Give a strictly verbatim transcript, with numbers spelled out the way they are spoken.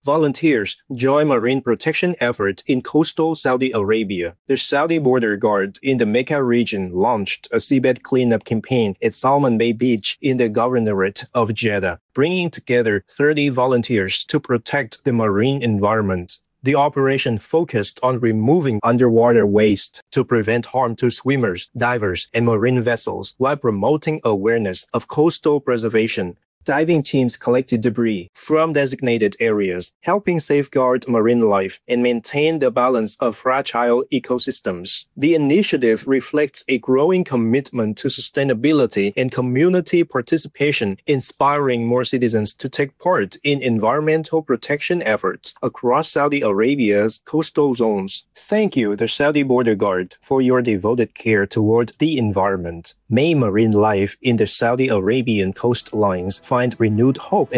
volunteers join marine protection efforts in coastal Saudi Arabia. The Saudi Border Guard in the Mecca region launched a seabed cleanup campaign at Salman Bay Beach in the Governorate of Jeddah, bringing together thirty volunteers to protect the marine environment. The operation focused on removing underwater waste to prevent harm to swimmers, divers, and marine vessels while promoting awareness of coastal preservation. Diving teams collected debris from designated areas, helping safeguard marine life and maintain the balance of fragile ecosystems. The initiative reflects a growing commitment to sustainability and community participation, inspiring more citizens to take part in environmental protection efforts across Saudi Arabia's coastal zones. Thank you, the Saudi Border Guard, for your devoted care toward the environment. May marine life in the Saudi Arabian coastlines find renewed hope and